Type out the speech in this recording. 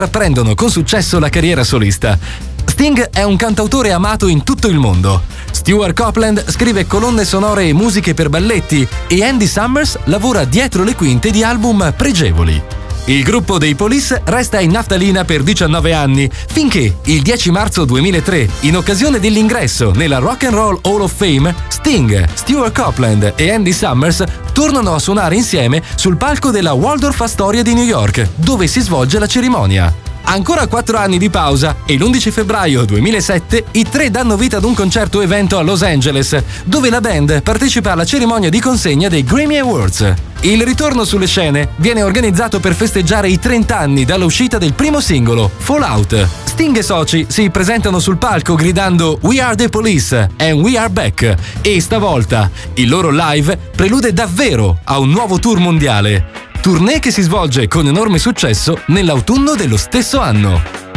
prendono con successo la carriera solista. Sting è un cantautore amato in tutto il mondo. Stuart Copeland scrive colonne sonore e musiche per balletti e Andy Summers lavora dietro le quinte di album pregevoli. Il gruppo dei Police resta in naftalina per 19 anni, finché il 10 marzo 2003, in occasione dell'ingresso nella Rock and Roll Hall of Fame, Sting, Stuart Copeland e Andy Summers tornano a suonare insieme sul palco della Waldorf Astoria di New York, dove si svolge la cerimonia. Ancora 4 anni di pausa e l'11 febbraio 2007 i tre danno vita ad un concerto evento a Los Angeles, dove la band partecipa alla cerimonia di consegna dei Grammy Awards. Il ritorno sulle scene viene organizzato per festeggiare i 30 anni dall'uscita del primo singolo, Fallout. Sting e soci si presentano sul palco gridando "We are the police and we are back", e stavolta il loro live prelude davvero a un nuovo tour mondiale. Tournée che si svolge con enorme successo nell'autunno dello stesso anno.